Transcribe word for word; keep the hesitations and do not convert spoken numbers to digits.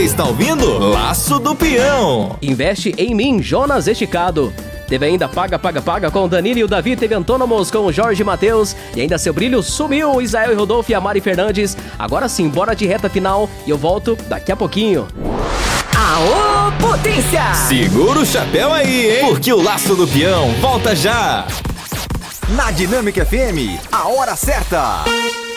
está ouvindo Laço do Peão. Investe em mim, Jonas Esticado. Teve ainda Paga, Paga, Paga com o Danilo e o Davi. Teve Antônomos com o Jorge Matheus. E ainda Seu Brilho Sumiu, Israel e Rodolfo e a Mari Fernandes. Agora sim, bora de reta final e eu volto daqui a pouquinho. Aô, potência! Segura o chapéu aí, hein? Porque o Laço do Peão volta já. Na Dinâmica F M, a hora certa.